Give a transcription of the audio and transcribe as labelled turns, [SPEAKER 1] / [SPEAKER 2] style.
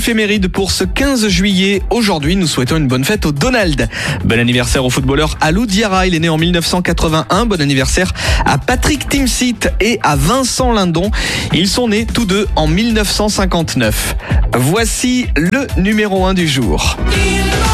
[SPEAKER 1] Éphéméride pour ce 15 juillet. Aujourd'hui, nous souhaitons une bonne fête au Donald. Bon anniversaire au footballeur Alou Diarra, il est né en 1981. Bon anniversaire à Patrick Timsit et à Vincent Lindon. Ils sont nés tous deux en 1959. Voici le numéro 1 du jour.